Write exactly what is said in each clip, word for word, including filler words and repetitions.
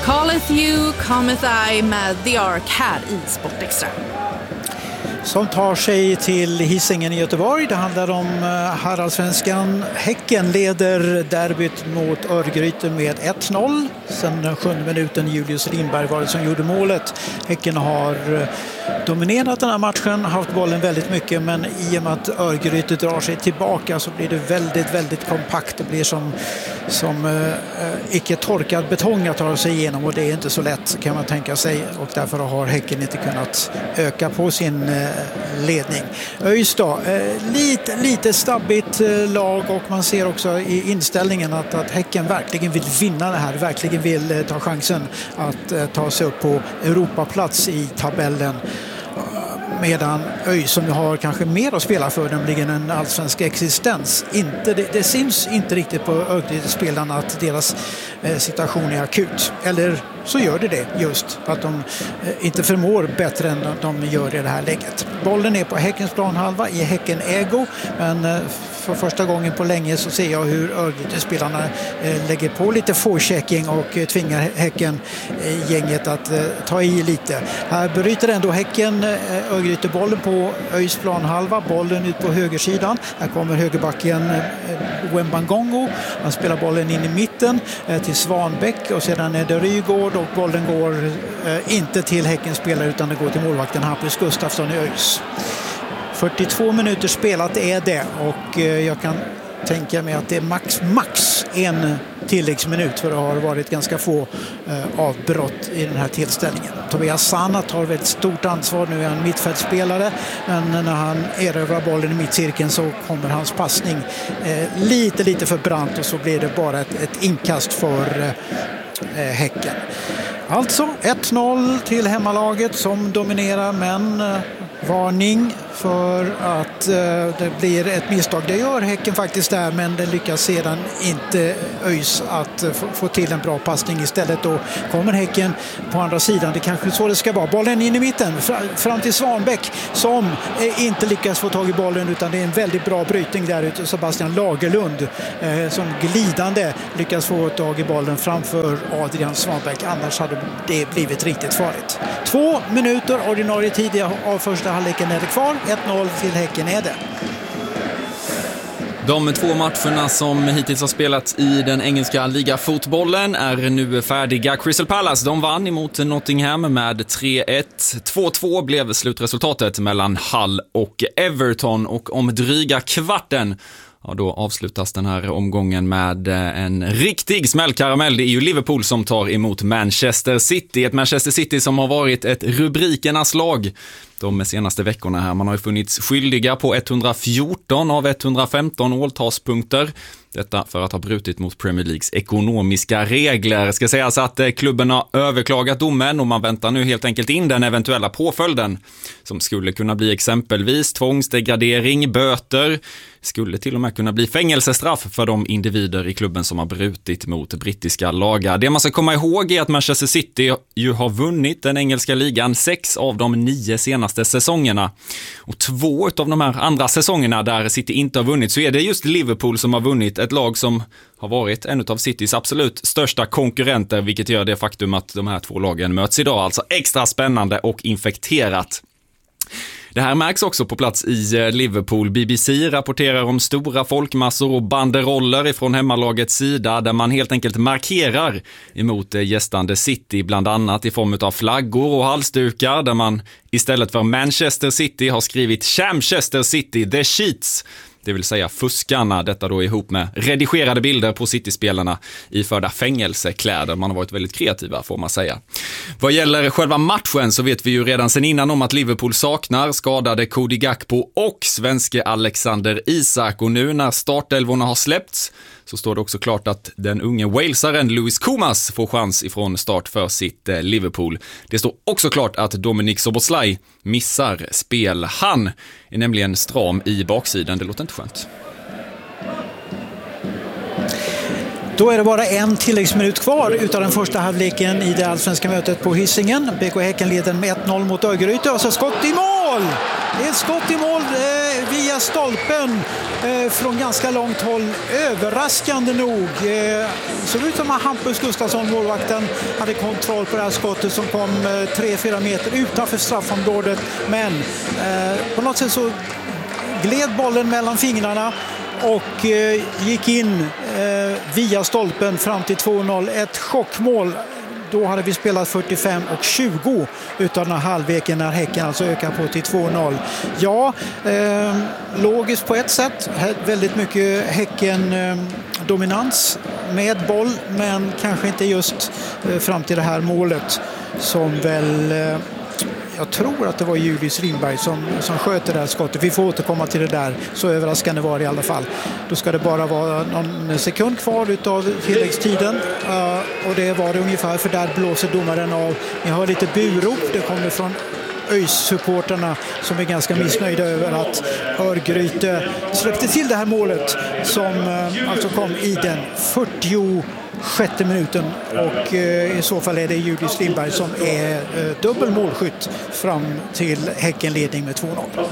Calleth you, cometh I med The Ark här i Sportextra. Som tar sig till Hisingen i Göteborg. Det handlar om herrallsvenskan. Häcken leder derbyt mot Örgryte med ett noll. Sen sjunde minuten Julius Lindberg var det som gjorde målet. Häcken har dominerat den här matchen, haft bollen väldigt mycket, men i och med att Örgryte drar sig tillbaka så blir det väldigt, väldigt kompakt. Det blir som, som äh, icke-torkad betong att ta sig igenom, och det är inte så lätt kan man tänka sig, och därför har Häcken inte kunnat öka på sin äh, ledning. ÖIS då, äh, lite, lite stabbigt äh, lag, och man ser också i inställningen att, att Häcken verkligen vill vinna det här, verkligen vill äh, ta chansen att äh, ta sig upp på Europaplats i tabellen. Medan ÖIS, som har kanske mer att spela för, nämligen en allsvensk existens, inte, det, det syns inte riktigt på Örgryte-spelarna att deras eh, situation är akut. Eller så gör det det, just att de eh, inte förmår bättre än de, de gör i det här läget. Bollen är på Häckens planhalva i Häcken ägo, men eh, för första gången på länge så ser jag hur Örgryte-spelarna eh, lägger på lite forechecking och eh, tvingar Häcken-gänget eh, att eh, ta i lite. Här bryter ändå Häcken eh, Örgryte bollen på ÖIS planhalva, bollen ut på högersidan. Här kommer högerbacken eh, Wembangongo. Han spelar bollen in i mitten eh, till Svanbäck, och sedan är det Rygård, och bollen går eh, inte till Häckens spelare utan det går till målvakten Hampus Gustafsson i ÖIS. fyrtiotvå minuter spelat är det, och jag kan tänka mig att det är max, max en tilläggsminut, för det har varit ganska få eh, avbrott i den här tillställningen. Tobias Sanat har väldigt stort ansvar, nu är han mittfältspelare, men när han erövrar bollen i mittcirkeln så kommer hans passning eh, lite lite för brant, och så blir det bara ett, ett inkast för eh, Häcken. Alltså ett noll till hemmalaget som dominerar, men eh, varning för att eh, det blir ett misstag. Det gör Häcken faktiskt där, men det lyckas sedan inte ÖIS att eh, få, få till en bra passning. Istället då kommer Häcken på andra sidan. Det kanske är så det ska vara. Bollen in i mitten, fr- fram till Svanbäck, som eh, inte lyckas få tag i bollen, utan det är en väldigt bra brytning där ute. Sebastian Lagerlund eh, som glidande lyckas få tag i bollen framför Adrian Svanbäck. Annars hade det blivit riktigt farligt. Två minuter ordinarie tid av första halvleken är det kvar. ett noll till Häcken är det. De två matcherna som hittills har spelats i den engelska ligafotbollen är nu färdiga. Crystal Palace, de vann emot Nottingham med tre ett. två två blev slutresultatet mellan Hull och Everton, och om dryga kvarten, ja, då avslutas den här omgången med en riktig smällkaramell. Det är ju Liverpool som tar emot Manchester City. Ett Manchester City som har varit ett rubrikernas lag de senaste veckorna här. Man har ju funnits skyldiga på etthundrafjorton av etthundrafemton måltaspunkter. Detta för att ha brutit mot Premier Leagues ekonomiska regler. Ska sägas att klubben har överklagat domen, och man väntar nu helt enkelt in den eventuella påföljden, som skulle kunna bli exempelvis tvångsdegradering, böter, skulle till och med kunna bli fängelsestraff för de individer i klubben som har brutit mot brittiska lagar. Det man ska komma ihåg är att Manchester City ju har vunnit den engelska ligan sex av de nio senaste säsongerna. Och två av de här andra säsongerna där City inte har vunnit, så är det just Liverpool som har vunnit, ett lag som har varit en av Citys absolut största konkurrenter, vilket gör det faktum att de här två lagen möts idag alltså extra spännande och infekterat. Det här märks också på plats i Liverpool. B B C rapporterar om stora folkmassor och banderoller ifrån hemmalagets sida, där man helt enkelt markerar emot gästande City, bland annat i form av flaggor och halsdukar, där man istället för Manchester City har skrivit Chamchester City, the Sheets. Det vill säga fuskarna, detta då ihop med redigerade bilder på City-spelarna i förda fängelsekläder. Man har varit väldigt kreativa, får man säga. Vad gäller själva matchen så vet vi ju redan sedan innan om att Liverpool saknar skadade Cody Gakpo och svenske Alexander Isak. Och nu när startelvorna har släppts så står det också klart att den unge walesaren Louis Koumas får chans ifrån start för sitt Liverpool. Det står också klart att Dominic Szoboszlai missar spel. Han är nämligen stram i baksidan. Det låter inte skönt. Då är det bara en tilläggsminut kvar utav den första halvleken i det allsvenska mötet på Hisingen. B K Häcken leder med ett noll mot Örgryte, och så skott i mål! mål! Ett skott i mål eh, via stolpen eh, från ganska långt håll. Överraskande nog. Eh, såg ut som att Hampus Gustafsson, målvakten, hade kontroll på det här skottet som kom eh, tre fyra meter utanför straffområdet. Men eh, på något sätt så gled bollen mellan fingrarna och eh, gick in eh, via stolpen fram till två noll. Ett chockmål. Då hade vi spelat fyrtiofem och tjugo utav den här halvleken när Häcken alltså ökar på till två noll. Ja, eh, logiskt på ett sätt. Väldigt mycket Häcken eh, dominans med boll, men kanske inte just eh, fram till det här målet som väl... Eh, Jag tror att det var Julius Lindberg som, som sköt det där skottet. Vi får återkomma till det där. Så överraskande var det i alla fall. Då ska det bara vara någon sekund kvar utav tilläggstiden. Uh, och det var det ungefär, för där blåser domaren av. Ni har lite burop. Det kommer från ÖIS-supporterna som är ganska missnöjda över att Örgryte släppte till det här målet som uh, alltså kom i den fyrtiosjätte minuten, och eh, i så fall är det Julius Lindberg som är eh, dubbel målskytt fram till Häckenledning med två noll.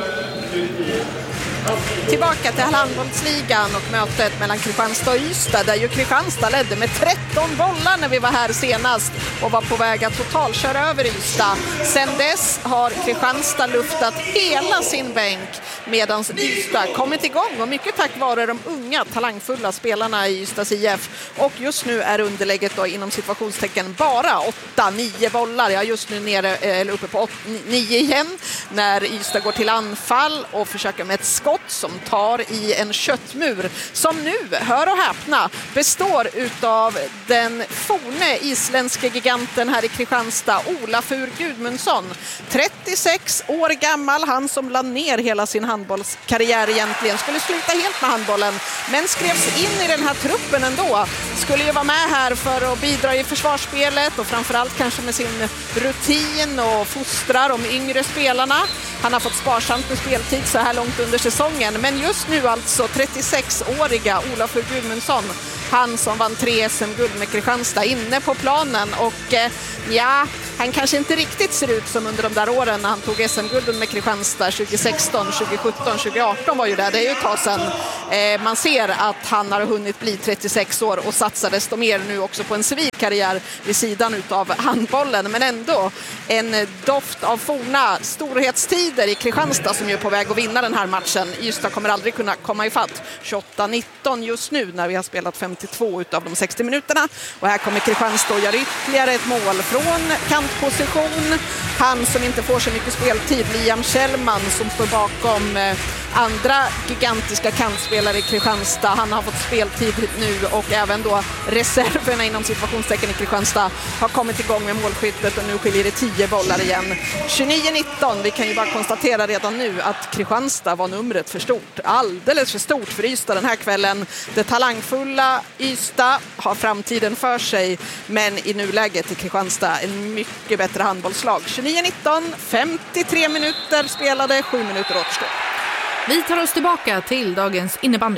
Tillbaka till handbollsligan och mötet mellan Kristianstad och Ystad, där ju Kristianstad ledde med tretton bollar när vi var här senast och var på väg att totalköra över Ystad. Sen dess har Kristianstad luftat hela sin bänk, medan Ystad kommit igång, och mycket tack vare de unga talangfulla spelarna i Ystads I F. Och just nu är underlägget då inom situationstecken bara åtta nio bollar. Jag är just nu nere, eller uppe på nio igen, när Ystad går till anfall och försöker med ett skott som tar i en köttmur som nu, hör och häpna, består utav den forne isländske giganten här i Kristianstad, Olafur Gudmundsson. trettiosex år gammal, han som la ner hela sin handbollskarriär egentligen, skulle sluta helt med handbollen, men skrevs in i den här truppen ändå. Skulle ju vara med här för att bidra i försvarsspelet och framförallt kanske med sin rutin och fostrar de yngre spelarna. Han har fått sparsamt med speltid så här långt under säsongen, men just nu alltså trettiosex-åriga Olafur Gudmundsson, han som vann tre S M-guld med Kristianstad, inne på planen. Och eh, ja, han kanske inte riktigt ser ut som under de där åren när han tog S M-gulden med Kristianstad tjugohundrasexton, tjugosjutton, tjugoarton var ju det. Det är ju ett tag sedan. Eh, man ser att han har hunnit bli trettiosex år och satsar desto mer nu också på en civil karriär vid sidan utav handbollen. Men ändå en doft av forna storhetstider i Kristianstad som är på väg att vinna den här matchen. Ystad kommer aldrig kunna komma ifatt. tjugoåtta nitton just nu när vi har spelat femtiotvå utav de sextio minuterna. Och här kommer Kristianstad och gör ytterligare ett mål från kantposition. Han som inte får så mycket speltid, Liam Kjellman, som står bakom eh, andra gigantiska kantspelare i Kristianstad. Han har fått speltid nu, och även då reserverna inom situationstecken i Kristianstad har kommit igång med målskyttet, och nu skiljer det tio bollar igen. tjugonio nitton, vi kan ju bara konstatera redan nu att Kristianstad var numret för stort. Alldeles för stort för Ystad den här kvällen. Det talangfulla Ystad har framtiden för sig, men i nuläget i Kristianstad en mycket bättre handbollslag. tjugonio nitton, femtiotre minuter spelade, sju minuter återstår. Vi tar oss tillbaka till dagens innebandy.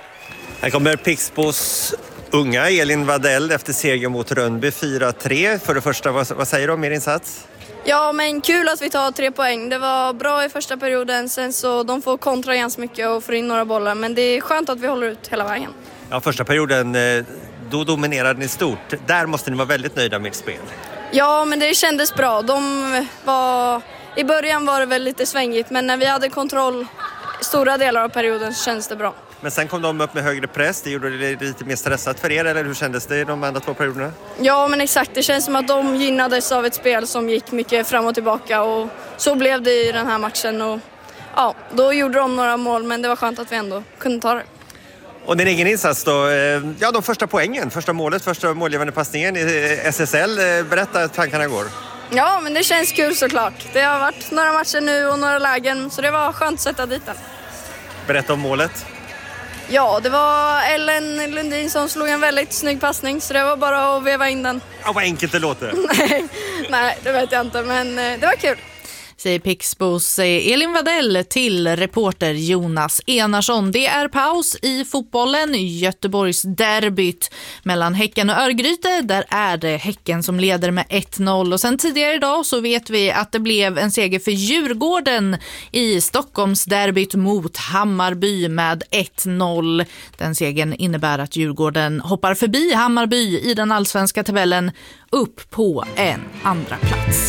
Här kommer Pixbos unga Elin Wadell efter seger mot Rönnby fyra tre. För det första, vad, vad säger du om er insats? Ja, men kul att vi tar tre poäng. Det var bra i första perioden, sen så de får kontra ganska mycket och få in några bollar. Men det är skönt att vi håller ut hela vägen. Ja, första perioden, då dominerade ni stort. Där måste ni vara väldigt nöjda med ert spel. Ja, men det kändes bra. De var... I början var det väl lite svängigt, men när vi hade kontroll stora delar av perioden så kändes det bra. Men sen kom de upp med högre press. Det gjorde det lite mer stressat för er, eller hur kändes det i de andra två perioderna? Ja, men exakt. Det känns som att de gynnades av ett spel som gick mycket fram och tillbaka, och så blev det i den här matchen. Och ja, då gjorde de några mål, men det var skönt att vi ändå kunde ta det. Och din egen insats då, ja, de första poängen, första målet, första målgivande passningen i S S L. Berätta hur tankarna går. Ja, men det känns kul såklart. Det har varit några matcher nu och några lägen, så det var skönt att sätta dit den. Berätta om målet. Ja, det var Ellen Lundin som slog en väldigt snygg passning, så det var bara att veva in den. Ja, vad enkelt det låter. nej, nej, det vet jag inte, men det var kul. säger Pixbos Elin Wadell till reporter Jonas Enarsson. Det är paus i fotbollen. Göteborgs derbyt mellan Häcken och Örgryte. Där är det Häcken som leder med ett noll. Och sen tidigare idag så vet vi att det blev en seger för Djurgården i Stockholms derbyt mot Hammarby med ett noll. Den segern innebär att Djurgården hoppar förbi Hammarby i den allsvenska tabellen upp på en andra plats.